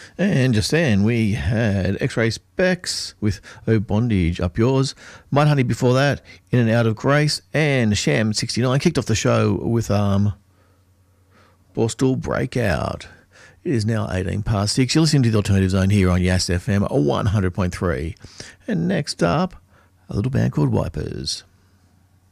And just then we had X-Ray Specs with Oh Bondage Up Yours. Mudhoney before that, In and Out of Grace. And Sham 69 kicked off the show with Borstal Breakout. It is now 18 past 6. You're listening to the Alternative Zone here on Yas FM 100.3. And next up, a little band called Wipers.